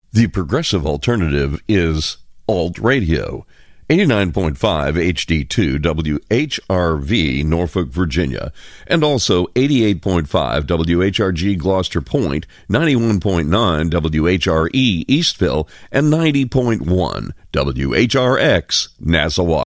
The progressive alternative is Alt Radio. 89.5 HD2 WHRV, Norfolk, Virginia, and also 88.5 WHRG, Gloucester Point, 91.9 WHRE, Eastville, and 90.1 WHRX, Nassau.